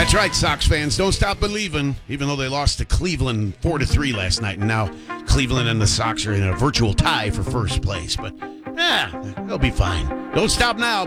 That's right, Sox fans. Don't stop believing, even though they lost to Cleveland 4-3 last night. And now Cleveland and the Sox are in a virtual tie for first place. But, they'll be fine. Don't stop now.